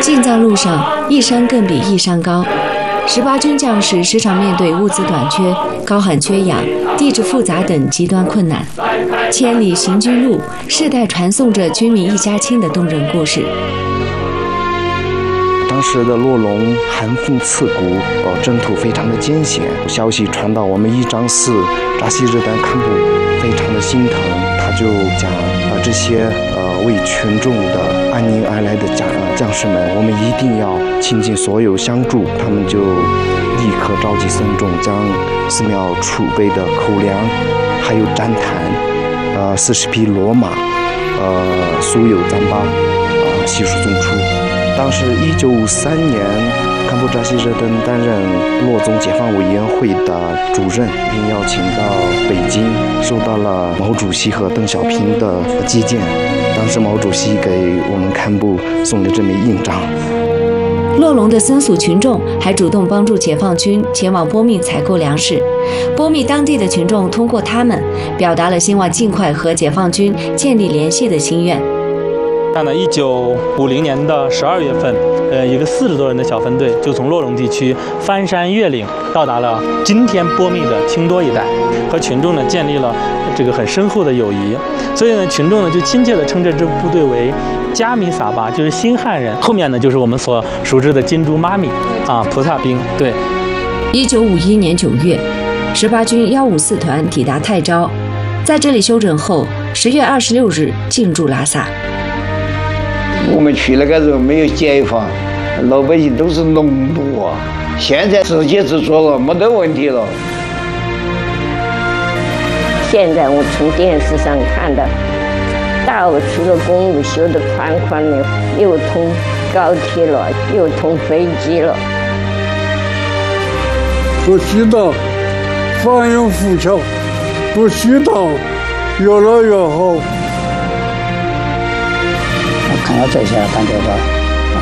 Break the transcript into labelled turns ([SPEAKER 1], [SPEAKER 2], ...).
[SPEAKER 1] 进藏路上，一山更比一山高。18军将士时常面对物资短缺、高寒缺氧、地质复杂等极端困难。千里行军路，世代传颂着军民一家亲的动人故事。
[SPEAKER 2] 当时的洛龙寒风刺骨，征途非常的艰险。消息传到我们一张寺扎西日丹堪布，非常的心疼。他就讲这些为群众的安宁而来的将士们，我们一定要倾尽所有相助。他们就立刻召集僧众，将寺庙储备的口粮，还有毡毯，40匹骡马，所有糌粑，悉数送出。当时1953年，堪布扎西日登担任洛宗解放委员会的主任，并邀请到北京，受到了毛主席和邓小平的接见。当时毛主席给我们堪布送了这枚印章。
[SPEAKER 1] 洛龙的僧俗群众还主动帮助解放军前往波密采购粮食。波密当地的群众通过他们，表达了希望尽快和解放军建立联系的心愿。
[SPEAKER 3] 在1950年的12月份，一个40多人的小分队就从洛龙地区翻山越岭，到达了今天波密的清多一带，和群众呢建立了这个很深厚的友谊。所以呢，群众呢就亲切地称这支部队为加米撒巴，就是新汉人。后面呢就是我们所熟知的金珠妈咪菩萨兵。对
[SPEAKER 1] ，1951年9月，18军154团抵达泰州，在这里休整后，10月26日进驻拉萨。
[SPEAKER 4] 我们去那个时候没有解放，老百姓都是农奴啊。现在自给自足了，没得问题了。
[SPEAKER 5] 现在我从电视上看到，到处的公路修得宽宽的，又通高铁了，又通飞机了。
[SPEAKER 6] 不许到翻涌浮桥，不许到越来越好。
[SPEAKER 7] 看到这些感觉到